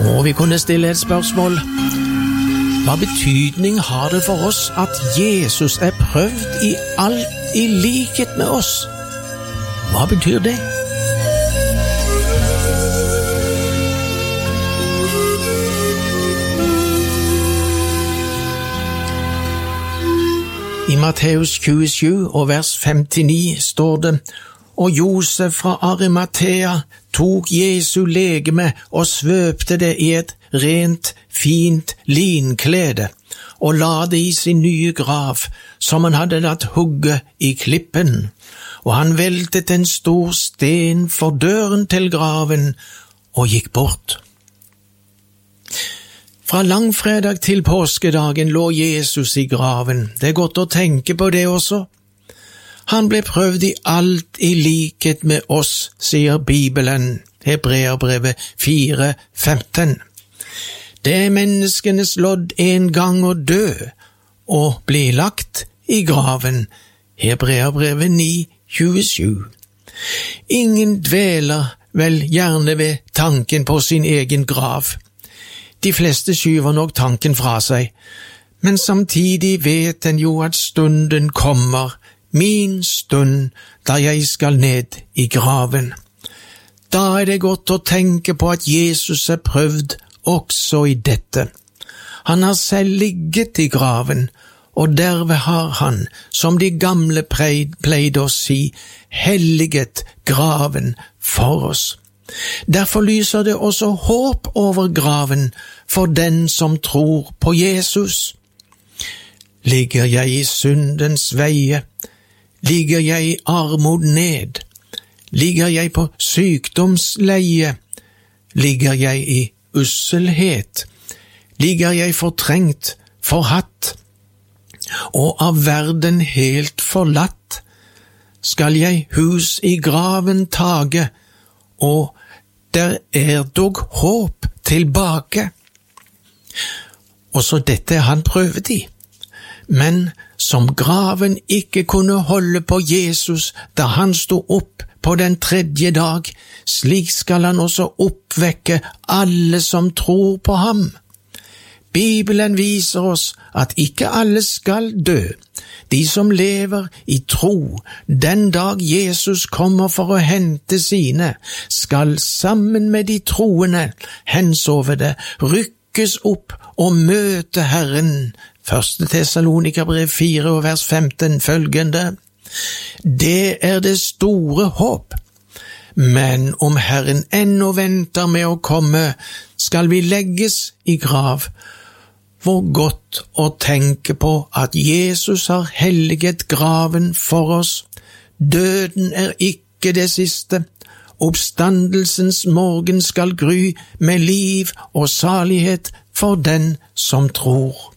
Og vi kunne stille et spørsmål. Hva betydning har det for oss at Jesus prøvd i alt i likhet med oss? Hva betyr det? I Matteus 27 og vers 59 står det: Og Josef fra Arimathea tok Jesu legeme og svøpte det i et rent, fint linklede, og la det i sin nye grav, som han hadde latt hugge i klippen. Og han veltet en stor sten for døren til graven og gikk bort. Fra langfredag til påskedagen lå Jesus i graven. Det er godt å tenke på det også. Han ble prøvd i alt i likhet med oss, sier Bibelen, Hebreerbrevet 4:15. Det er menneskenes lodd en gang å dø og bli lagt i graven, Hebreerbrevet 9:27. Ingen dveler vel gjerne ved tanken på sin egen grav. De fleste skyver nok tanken fra seg, men samtidig vet en jo at stunden kommer, min stund, da jeg skal ned i graven. Da er det godt å tenke på at Jesus prøvd også i dette. Han har selv ligget i graven, og derved har han, som de gamle pleide å si, helliget graven for oss. Derfor lyser det også håp over graven for den som tror på Jesus. Ligger jeg i syndens veie? Ligger jeg i armod ned? Ligger jeg på sykdomsleie? Ligger jeg i usselhet? Ligger jeg fortrengt, forhatt, og av verden helt forlatt? Skal jeg hus i graven tage, og der er dog håp tilbake. Også dette han prøvde i. Men som graven ikke kunne holde på Jesus da han sto opp på den 3. dag, slik skal han også oppvekke alle som tror på ham. Bibelen viser oss at ikke alle skal dø. De som lever i tro, den dag Jesus kommer for å hente sine, skal sammen med de troende, hensovede, rykkes opp og møte Herren. 1. Tessalonikerbrev 4 og vers 15 følgende: Det er det store håp. Men om Herren ennå venter med å komme, skal vi legges i grav. Hvor godt å tenke på at Jesus har helliget graven for oss. Døden er ikke det siste. Oppstandelsens morgen skal gry med liv og salighet for den som tror.